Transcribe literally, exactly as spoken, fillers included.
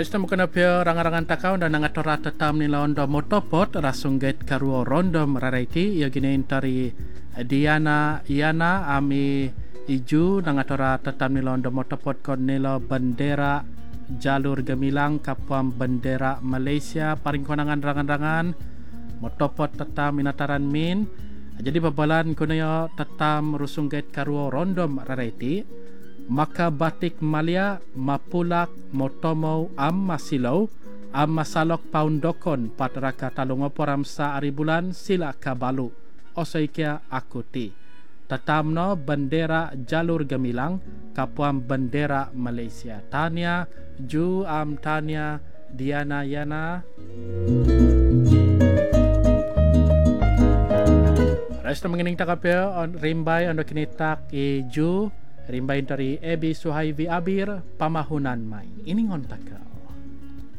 Aista mukana pia rangarangan takau dan nangatora tatam nila ondo motopot rasungget karuo rondom raraiti ya ginain tari Diana Iana ami iju nangatora tatam nila ondo motopot kon nila bendera jalur gemilang kapuam bendera Malaysia paring konangan rangan-rangan motopot tatam minataran min. Jadi babalan kunayo tatam rusungget karuo rondom raraiti maka batik malia mapulak motomo am masilau am masalok paundokon patraka talungoporam sa ari bulan sila kabalu osaikia akuti tatamno bendera jalur gemilang kapuam bendera Malaysia tania ju am tania Diana Yana resta mengining takapya on rimbai ondo kinitak iju rimbain dari Ebi Suhaivi Abir pamahunan mai ini ngontak